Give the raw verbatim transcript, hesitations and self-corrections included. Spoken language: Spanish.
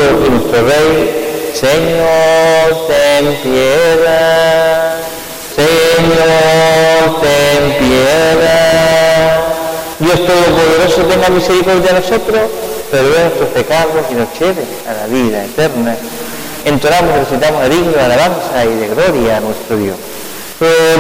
y nuestro Rey, Señor, ten piedad. Señor, ten piedad. Dios Todopoderoso, tenga misericordia de nosotros, perdona nuestros pecados y nos lleve a la vida eterna. Entonamos, recitamos de digno de alabanza y de gloria a nuestro Dios.